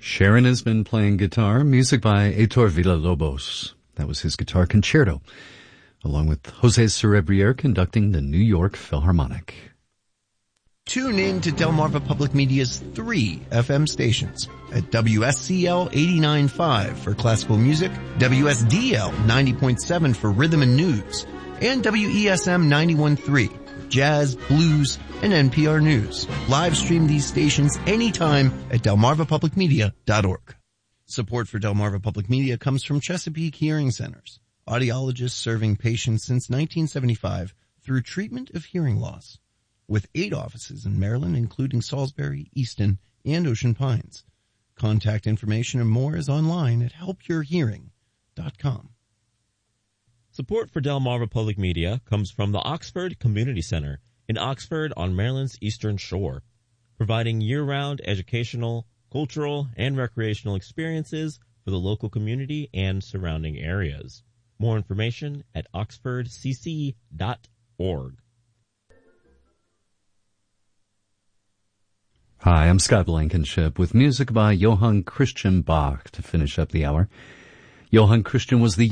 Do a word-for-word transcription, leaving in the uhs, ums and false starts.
Sharon has been playing guitar, music by Heitor Villa-Lobos. That was his guitar concerto, along with Jose Cerebriere conducting the New York Philharmonic. Tune in to Delmarva Public Media's three F M stations at W S C L eighty-nine point five for classical music, W S D L ninety point seven for rhythm and news, and W E S M ninety-one point three for jazz, blues, and N P R News. Live stream these stations anytime at delmarva public media dot org. Support for Delmarva Public Media comes from Chesapeake Hearing Centers, audiologists serving patients since nineteen seventy-five through treatment of hearing loss. With eight offices in Maryland, including Salisbury, Easton, and Ocean Pines. Contact information and more is online at help your hearing dot com. Support for Delmarva Public Media comes from the Oxford Community Center in Oxford on Maryland's Eastern Shore, providing year-round educational, cultural, and recreational experiences for the local community and surrounding areas. More information at oxford c c dot org. Hi, I'm Scott Blankenship with music by Johann Christian Bach to finish up the hour. Johann Christian was the